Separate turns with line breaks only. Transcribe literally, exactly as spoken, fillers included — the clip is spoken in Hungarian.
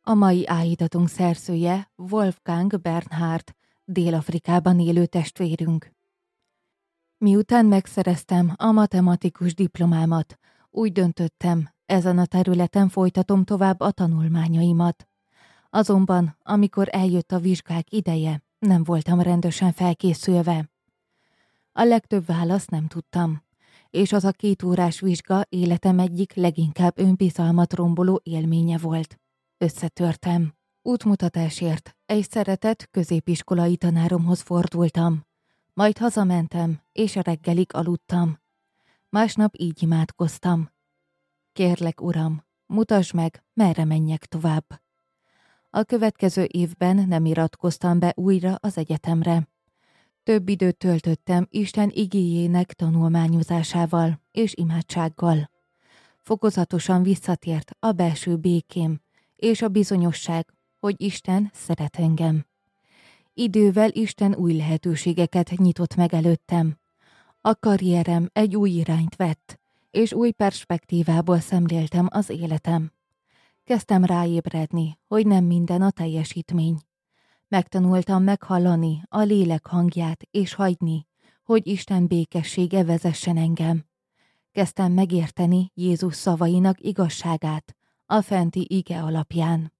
A mai áhítatunk szerzője Wolfgang Bernhard, Dél-Afrikában élő testvérünk. Miután megszereztem a matematikus diplomámat, úgy döntöttem, ezen a területen folytatom tovább a tanulmányaimat. Azonban, amikor eljött a vizsgák ideje, nem voltam rendesen felkészülve. A legtöbb választ nem tudtam, és az a két órás vizsga életem egyik leginkább önbizalmat romboló élménye volt. Összetörtem. Útmutatásért egy szeretett középiskolai tanáromhoz fordultam. Majd hazamentem, és reggelig aludtam. Másnap így imádkoztam. Kérlek, Uram, mutasd meg, merre menjek tovább. A következő évben nem iratkoztam be újra az egyetemre. Több időt töltöttem Isten igéjének tanulmányozásával és imádsággal. Fokozatosan visszatért a belső békém, és a bizonyosság, hogy Isten szeret engem. Idővel Isten új lehetőségeket nyitott meg előttem. A karrierem egy új irányt vett, és új perspektívából szemléltem az életem. Kezdtem ráébredni, hogy nem minden a teljesítmény. Megtanultam meghallani a lélek hangját és hagyni, hogy Isten békessége vezessen engem. Kezdtem megérteni Jézus szavainak igazságát a fenti ige alapján.